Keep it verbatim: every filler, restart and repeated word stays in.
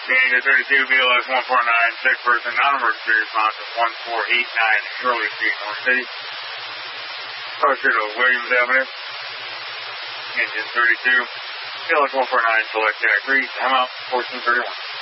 Engine thirty-two, B L S one four nine, sick person, non-emergency response of one four eight nine, Shirley Street, North City. Closer to Williams Avenue. Engine thirty-two, B L S one four nine, select track three, time out, fourteen thirty-one.